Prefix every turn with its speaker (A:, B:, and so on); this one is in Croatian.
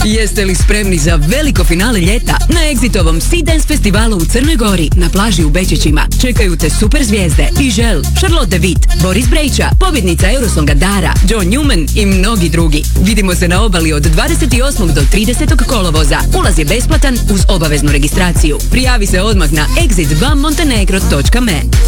A: Jeste li spremni za veliko finale ljeta na Exitovom Sea Dance festivalu u Crnoj Gori na plaži u Bečićima? Čekaju te super zvijezde Ižel, Charlotte Witt, Boris Brejča, pobjednica Eurosonga Dara, John Newman i mnogi drugi. Vidimo se na obali od 28. do 30. kolovoza. Ulaz je besplatan uz obaveznu registraciju. Prijavi se odmah na exit2montenegro.me.